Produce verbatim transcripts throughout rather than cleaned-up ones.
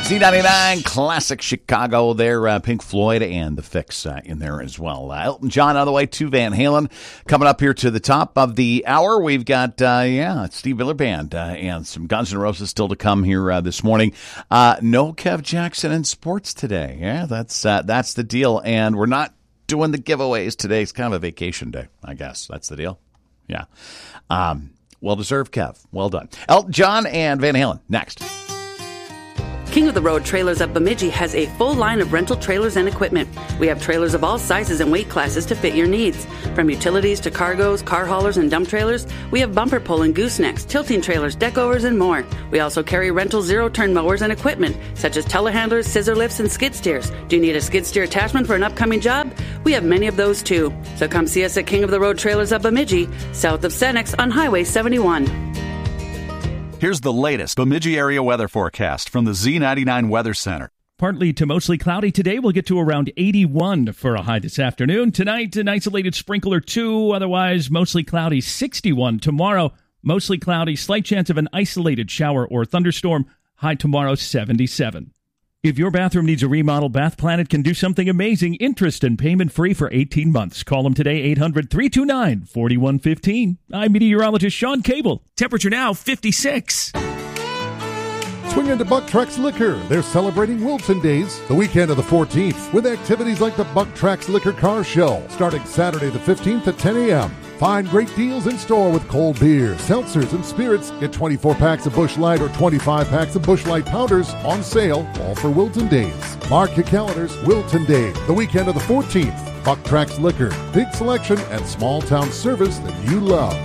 Z ninety-nine Classic Chicago there, uh, Pink Floyd and The Fix uh, in there as well. Uh, Elton John on the way to Van Halen. Coming up here to the top of the hour, we've got, uh, yeah, Steve Miller Band uh, and some Guns N' Roses still to come here uh, this morning. Uh, no Kev Jackson in sports today. Yeah, that's uh, that's the deal. And we're not doing the giveaways today. It's kind of a vacation day, I guess. That's the deal. Yeah. Um, well-deserved, Kev. Well done. Elton John and Van Halen next. King of the Road Trailers of Bemidji has a full line of rental trailers and equipment. We have trailers of all sizes and weight classes to fit your needs. From utilities to cargos, car haulers, and dump trailers, we have bumper pull and goosenecks, tilting trailers, deck overs, and more. We also carry rental zero-turn mowers and equipment, such as telehandlers, scissor lifts, and skid steers. Do you need a skid steer attachment for an upcoming job? We have many of those too. So come see us at King of the Road Trailers of Bemidji, south of Senex on Highway seventy-one. Here's the latest Bemidji area weather forecast from the Z ninety-nine Weather Center. Partly to mostly cloudy today. We'll get to around eighty-one for a high this afternoon. Tonight, an isolated sprinkle or two. Otherwise, mostly cloudy, sixty-one. Tomorrow, mostly cloudy. Slight chance of an isolated shower or thunderstorm. High tomorrow, seventy-seven. If your bathroom needs a remodel, Bath Planet can do something amazing. Interest and payment free for eighteen months. Call them today, eight hundred, three two nine, four one one five. I'm meteorologist Sean Cable. Temperature now, fifty-six. Swing into Buck Tracks Liquor. They're celebrating Wilton Days the weekend of the fourteenth with activities like the Buck Tracks Liquor Car Show starting Saturday the fifteenth at ten a.m. Find great deals in store with cold beer, seltzers, and spirits. Get twenty-four packs of Busch Light or twenty-five packs of Busch Light powders on sale, all for Wilton Days. Mark your calendars, Wilton Days, the weekend of the fourteenth. Buck Tracks Liquor, big selection and small town service that you love.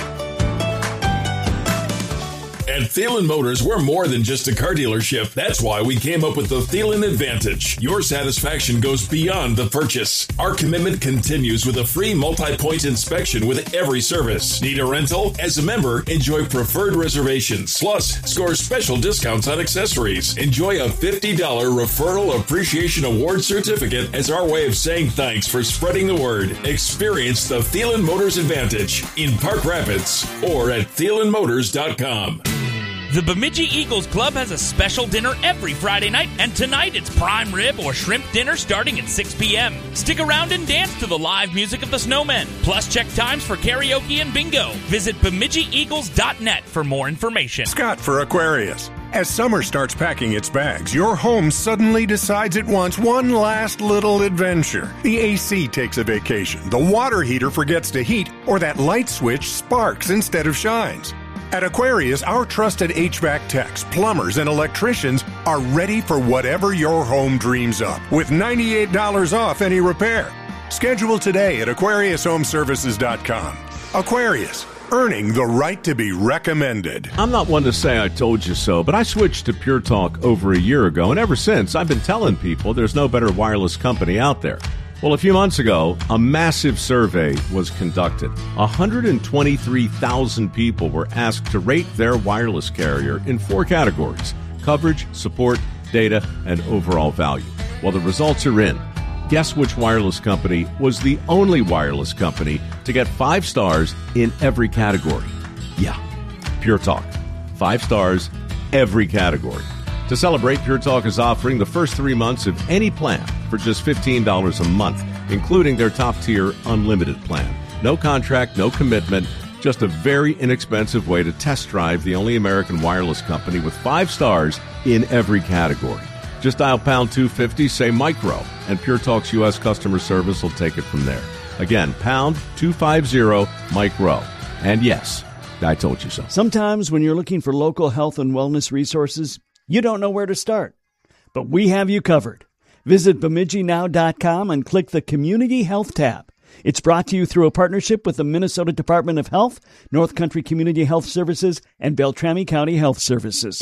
At Thielen Motors, we're more than just a car dealership. That's why we came up with the Thielen Advantage. Your satisfaction goes beyond the purchase. Our commitment continues with a free multi-point inspection with every service. Need a rental? As a member, enjoy preferred reservations. Plus, score special discounts on accessories. Enjoy a fifty dollars Referral Appreciation Award certificate as our way of saying thanks for spreading the word. Experience the Thielen Motors Advantage in Park Rapids or at thielen motors dot com. The Bemidji Eagles Club has a special dinner every Friday night, and tonight it's prime rib or shrimp dinner starting at six p.m. Stick around and dance to the live music of the Snowmen. Plus, check times for karaoke and bingo. Visit Bemidji Eagles dot net for more information. Scott for Aquarius. As summer starts packing its bags, your home suddenly decides it wants one last little adventure. The A C takes a vacation, the water heater forgets to heat, or that light switch sparks instead of shines. At Aquarius, our trusted H V A C techs, plumbers, and electricians are ready for whatever your home dreams up with ninety-eight dollars off any repair. Schedule today at aquarius home services dot com. Aquarius, earning the right to be recommended. I'm not one to say I told you so, but I switched to Pure Talk over a year ago, and ever since, I've been telling people there's no better wireless company out there. Well, a few months ago, a massive survey was conducted. one hundred twenty-three thousand people were asked to rate their wireless carrier in four categories: coverage, support, data, and overall value. Well, the results are in. Guess which wireless company was the only wireless company to get five stars in every category? Yeah, Pure Talk. Five stars, every category. To celebrate, Pure Talk is offering the first three months of any plan for just fifteen dollars a month, including their top-tier unlimited plan. No contract, no commitment, just a very inexpensive way to test drive the only American wireless company with five stars in every category. Just dial pound two fifty, say micro, and Pure Talk's U S customer service will take it from there. Again, pound two fifty, micro. And yes, I told you so. Sometimes when you're looking for local health and wellness resources, you don't know where to start, but we have you covered. Visit Bemidji Now dot com and click the Community Health tab. It's brought to you through a partnership with the Minnesota Department of Health, North Country Community Health Services, and Beltrami County Health Services.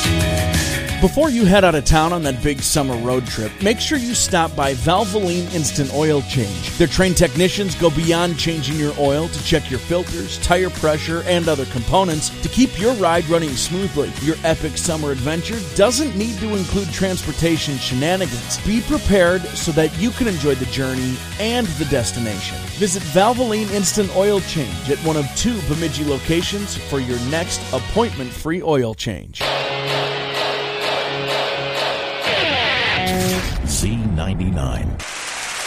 Before you head out of town on that big summer road trip, make sure you stop by Valvoline Instant Oil Change. Their trained technicians go beyond changing your oil to check your filters, tire pressure, and other components to keep your ride running smoothly. Your epic summer adventure doesn't need to include transportation shenanigans. Be prepared so that you can enjoy the journey and the destination. Visit Valvoline Instant Oil Change at one of two Bemidji locations for your next appointment-free oil change. ninety-nine.